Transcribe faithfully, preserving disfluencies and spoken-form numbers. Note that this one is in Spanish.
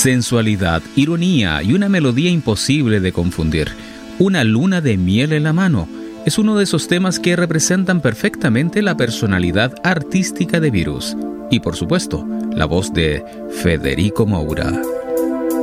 Sensualidad, ironía y una melodía imposible de confundir. Una luna de miel en la mano es uno de esos temas que representan perfectamente la personalidad artística de Virus. Y por supuesto, la voz de Federico Moura.